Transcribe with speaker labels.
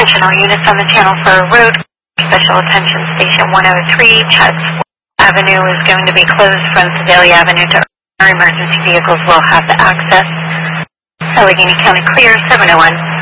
Speaker 1: Attention all units on the channel for road. Special attention, station 103, Chatsworth Avenue is going to be closed from Sedalia Avenue to our emergency vehicles will have to access. Allegheny County clear, 701.